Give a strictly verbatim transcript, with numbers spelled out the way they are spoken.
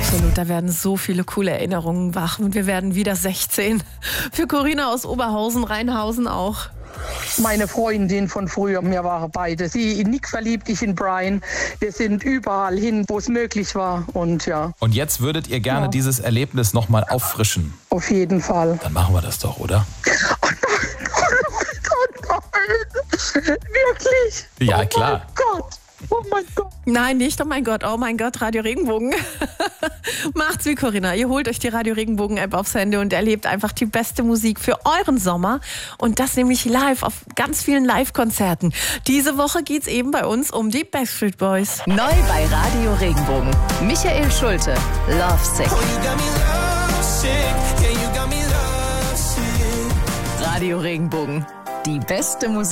Absolut, da werden so viele coole Erinnerungen wach und wir werden wieder sechzehn. Für Corinna aus Oberhausen, Rheinhausen auch. Meine Freundin von früher, wir waren beide. Sie in Nick verliebt, ich in Brian. Wir sind überall hin, wo es möglich war und ja. Und jetzt würdet ihr gerne Ja. dieses Erlebnis nochmal auffrischen. Auf jeden Fall. Dann machen wir das doch, oder? Oh nein, oh nein, oh nein. Wirklich? Ja, oh klar. Oh mein Gott, oh mein Gott. Nein, nicht, oh mein Gott, oh mein Gott, Radio Regenbogen. Macht's wie Corinna, ihr holt euch die Radio Regenbogen App aufs Handy und erlebt einfach die beste Musik für euren Sommer und das nämlich live auf ganz vielen Live-Konzerten. Diese Woche geht's eben bei uns um die Backstreet Boys. Neu bei Radio Regenbogen. Michael Schulte, Lovesick. Radio Regenbogen, die beste Musik.